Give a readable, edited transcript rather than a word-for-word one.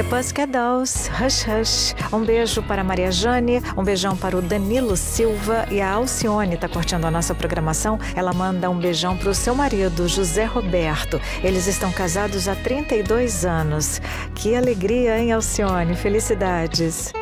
Pussycat Dolls, Hush Hush. Um beijo para a Maria Jane, um beijão para o Danilo Silva e a Alcione está curtindo a nossa programação. Ela manda um beijão para o seu marido, José Roberto. Eles estão casados há 32 anos. Que alegria, hein, Alcione? Felicidades.